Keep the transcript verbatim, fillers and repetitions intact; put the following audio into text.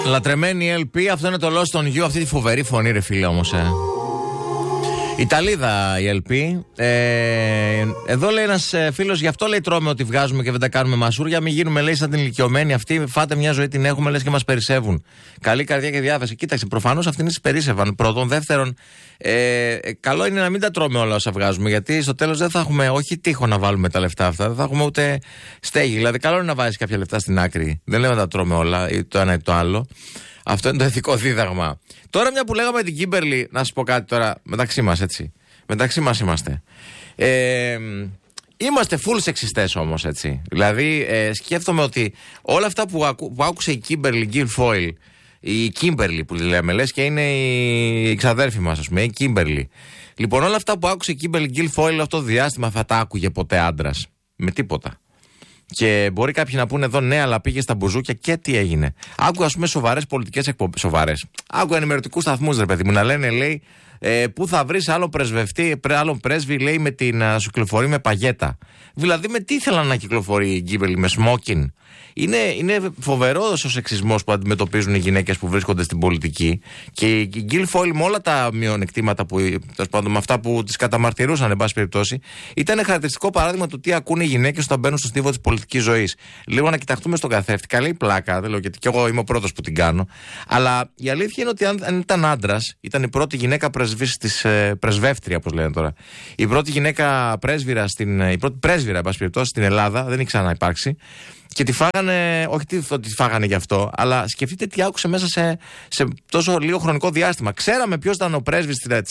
Λατρεμένη ελ πι, αυτό είναι το Lost on You, αυτή τη φοβερή φωνή, ρε φίλε, όμως. Ε. Ιταλίδα η ελ πι. Ε, εδώ λέει ένας φίλος, γι' αυτό λέει τρώμε ότι βγάζουμε και δεν τα κάνουμε μασούρια. Μην γίνουμε, λέει, σαν την ηλικιωμένη αυτή. Φάτε μια ζωή την έχουμε, λες και μας περισσεύουν. Καλή καρδιά και διάθεση. Κοίταξε, προφανώς αυτήν τις περίσευαν. Πρώτον. Δεύτερον, ε, καλό είναι να μην τα τρώμε όλα όσα βγάζουμε. Γιατί στο τέλος δεν θα έχουμε, όχι τείχο να βάλουμε τα λεφτά αυτά, δεν θα έχουμε ούτε στέγη. Δηλαδή, καλό είναι να βάζεις κάποια λεφτά στην άκρη. Δεν λέμε να τα τρώμε όλα, ή το ένα ή το άλλο. Αυτό είναι το ηθικό δίδαγμα. Τώρα, μια που λέγαμε την Κίμπερλι, να σας πω κάτι τώρα μεταξύ μας, έτσι. Μεταξύ μας είμαστε. Ε, είμαστε full σεξιστές όμως, έτσι. Δηλαδή, ε, σκέφτομαι ότι όλα αυτά που, ακού, που άκουσε η Κίμπερλι Γκίλφόιλ, η Κίμπερλι που λέμε, λες και είναι η, η ξαδέρφη μας, ας πούμε, η Κίμπερλι. Λοιπόν, όλα αυτά που άκουσε η Κίμπερλι Γκίλφόιλ αυτό το διάστημα θα τα άκουγε ποτέ άντρας. Με τίποτα. Και μπορεί κάποιοι να πούνε εδώ ναι, αλλά πήγε στα μπουζούκια και τι έγινε. Άκουγα, ας πούμε, σοβαρές πολιτικές εκπομπές. Σοβαρές. Άκουγα ενημερωτικούς σταθμούς, ρε παιδί μου, να λένε, λέει, ε, πού θα βρεις άλλο πρεσβευτή, άλλον πρέσβη, λέει, με την, να σου κυκλοφορεί με παγέτα. Δηλαδή, με τι ήθελαν να κυκλοφορεί η Γκίμπερλι, με σμόκιν. Είναι, είναι φοβερός ο σεξισμός που αντιμετωπίζουν οι γυναίκες που βρίσκονται στην πολιτική. Και η Γκίλφόιλ, με όλα τα μειονεκτήματα που, τέλος πάντων, με αυτά που τις καταμαρτυρούσαν, εν πάση περιπτώσει, ήταν χαρακτηριστικό παράδειγμα του τι ακούνε οι γυναίκες όταν μπαίνουν στο στίβο της πολιτικής ζωής. Λίγο να κοιταχτούμε στον καθρέφτη. Καλή πλάκα, δεν λέω, γιατί και εγώ είμαι ο πρώτος που την κάνω. Αλλά η αλήθεια είναι ότι αν, αν ήταν άντρας, ήταν η πρώτη γυναίκα πρεσβής της, ε, πρεσβεύτρια, όπως λένε τώρα. Η πρώτη γυναίκα πρέσβυρα, στην, η πρώτη πρέσβυρα, εν πάση περιπτώσει, στην Ελλάδα, δεν ήξερα να υπάρξει. Και τη φάγανε, όχι ότι τη φάγανε γι' αυτό, αλλά σκεφτείτε τι άκουσε μέσα σε, σε τόσο λίγο χρονικό διάστημα. Ξέραμε ποιος ήταν ο πρέσβης της